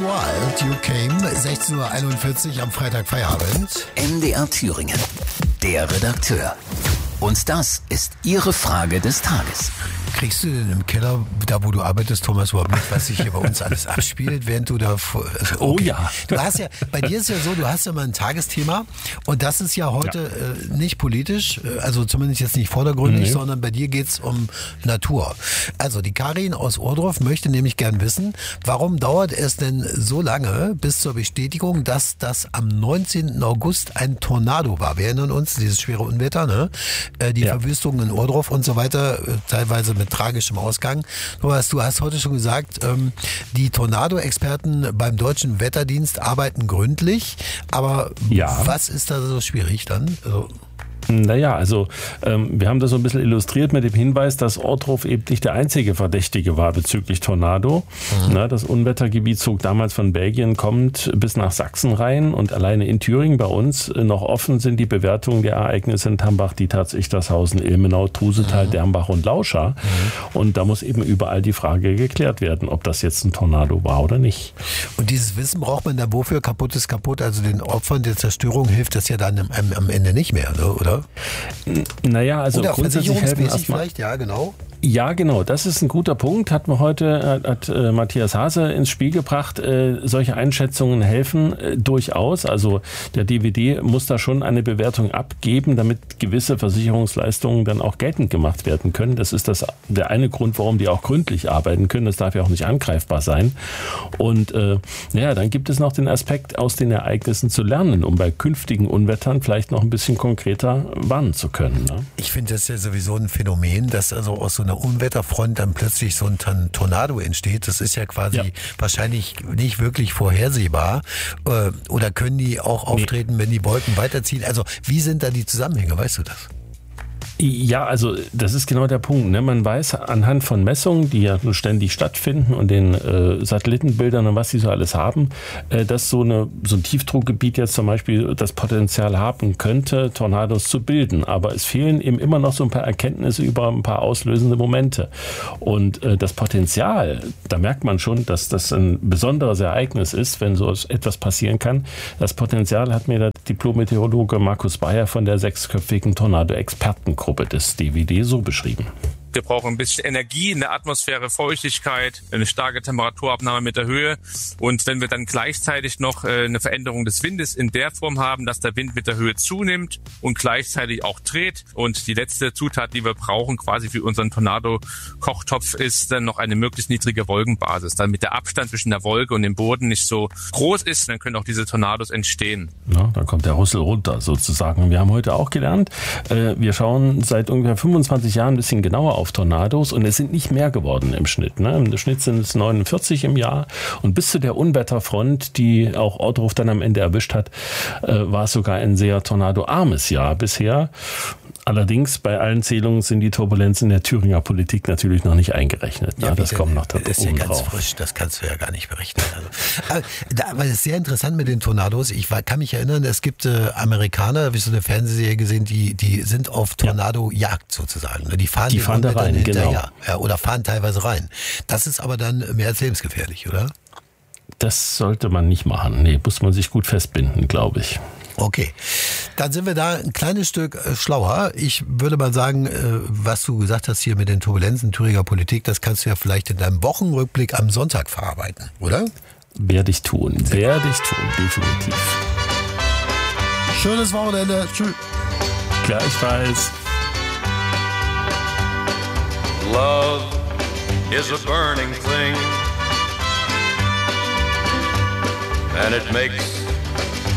Wild, You Came, 16:41 Uhr am Freitag Feierabend. MDR Thüringen, der Redakteur. Und das ist Ihre Frage des Tages. Kriegst du denn im Keller, da wo du arbeitest, Thomas, überhaupt mit, was sich hier bei uns alles abspielt, während du da... Also, okay. Oh ja. Du hast ja, bei dir ist ja so, du hast ja mal ein Tagesthema und das ist ja heute nicht politisch, also zumindest jetzt nicht vordergründig, sondern bei dir geht's um Natur. Also die Karin aus Ohrdruf möchte nämlich gern wissen, warum dauert es denn so lange bis zur Bestätigung, dass das am 19. August ein Tornado war? Wir erinnern uns, dieses schwere Unwetter, ne? Die Verwüstungen in Ohrdruf und so weiter, teilweise mit tragischem Ausgang. Thomas, du hast heute schon gesagt, die Tornado-Experten beim Deutschen Wetterdienst arbeiten gründlich, aber was ist da so schwierig dann? Naja, also wir haben das so ein bisschen illustriert mit dem Hinweis, dass Ohrdruf eben nicht der einzige Verdächtige war bezüglich Tornado. Na, das Unwettergebiet zog damals von Belgien, kommt bis nach Sachsen rein und alleine in Thüringen bei uns noch offen sind die Bewertungen der Ereignisse in Tambach, Dietz, Ichtershausen, Ilmenau, Trusetal, Dermbach und Lauscha. Und da muss eben überall die Frage geklärt werden, ob das jetzt ein Tornado war oder nicht. Und dieses Wissen braucht man dann wofür? Kaputt ist kaputt, also den Opfern der Zerstörung hilft das ja dann am Ende nicht mehr, oder? Naja, also oder grundsätzlich helfen erstmal. Vielleicht, ja, genau. Ja, genau, das ist ein guter Punkt. Hat Matthias Hase ins Spiel gebracht. Solche Einschätzungen helfen durchaus. Also der DWD muss da schon eine Bewertung abgeben, damit gewisse Versicherungsleistungen dann auch geltend gemacht werden können. Das ist der eine Grund, warum die auch gründlich arbeiten können. Das darf ja auch nicht angreifbar sein. Und dann gibt es noch den Aspekt, aus den Ereignissen zu lernen, um bei künftigen Unwettern vielleicht noch ein bisschen konkreter warnen zu können. Ne? Ich finde das ja sowieso ein Phänomen, dass also aus so einer Unwetterfront dann plötzlich so ein Tornado entsteht. Das ist ja quasi wahrscheinlich nicht wirklich vorhersehbar. Oder können die auch auftreten, wenn die Wolken weiterziehen? Also wie sind da die Zusammenhänge? Weißt du das? Ja, also das ist genau der Punkt. Ne? Man weiß anhand von Messungen, die ja nur ständig stattfinden und den Satellitenbildern und was sie so alles haben, dass so ein Tiefdruckgebiet jetzt zum Beispiel das Potenzial haben könnte, Tornados zu bilden. Aber es fehlen eben immer noch so ein paar Erkenntnisse über ein paar auslösende Momente. Und das Potenzial, da merkt man schon, dass das ein besonderes Ereignis ist, wenn so etwas passieren kann. Das Potenzial hat mir der Diplom-Meteorologe Markus Bayer von der 6-köpfigen Tornado-Expertengruppe des DWD so beschrieben. Wir brauchen ein bisschen Energie in der Atmosphäre, Feuchtigkeit, eine starke Temperaturabnahme mit der Höhe. Und wenn wir dann gleichzeitig noch eine Veränderung des Windes in der Form haben, dass der Wind mit der Höhe zunimmt und gleichzeitig auch dreht. Und die letzte Zutat, die wir brauchen quasi für unseren Tornado-Kochtopf, ist dann noch eine möglichst niedrige Wolkenbasis. Damit der Abstand zwischen der Wolke und dem Boden nicht so groß ist, dann können auch diese Tornados entstehen. Ja, dann kommt der Rüssel runter sozusagen. Wir haben heute auch gelernt, wir schauen seit ungefähr 25 Jahren ein bisschen genauer auf Tornados und es sind nicht mehr geworden im Schnitt. Ne? Im Schnitt sind es 49 im Jahr und bis zu der Unwetterfront, die auch Ohrdruf dann am Ende erwischt hat, war es sogar ein sehr tornadoarmes Jahr bisher. Allerdings bei allen Zählungen sind die Turbulenzen der Thüringer Politik natürlich noch nicht eingerechnet. Ja, das kommt noch dazu. Das ist ja ganz frisch, das kannst du ja gar nicht berechnen. Aber es ist sehr interessant mit den Tornados. Ich kann mich erinnern, es gibt Amerikaner, habe ich so eine Fernsehserie gesehen, die sind auf Tornado-Jagd sozusagen. Die fahren da rein, hinterher. Genau. Oder fahren teilweise rein. Das ist aber dann mehr als lebensgefährlich, oder? Das sollte man nicht machen. Nee, muss man sich gut festbinden, glaube ich. Okay, dann sind wir da ein kleines Stück schlauer. Ich würde mal sagen, was du gesagt hast hier mit den Turbulenzen Thüringer Politik, das kannst du ja vielleicht in deinem Wochenrückblick am Sonntag verarbeiten, oder? Werde ich tun, definitiv. Schönes Wochenende, tschüss. Gleichfalls. Love is a burning thing, and it makes